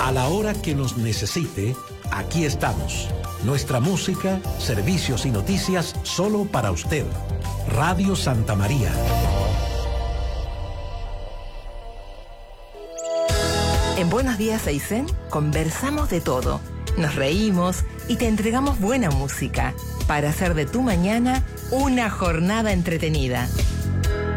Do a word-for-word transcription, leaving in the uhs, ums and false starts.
A la hora que nos necesite, aquí estamos. Nuestra música, servicios y noticias solo para usted. Radio Santa María. En Buenos Días Aysén conversamos de todo, nos reímos y te entregamos buena música para hacer de tu mañana una jornada entretenida.